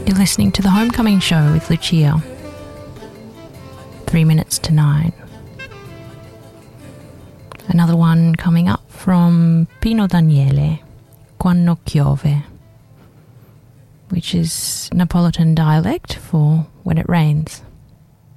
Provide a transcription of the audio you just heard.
You're listening to The Homecoming Show with Lucia. 3 minutes to 9. Another one coming up from Pino Daniele, Quando piove, which is Neapolitan dialect for when it rains.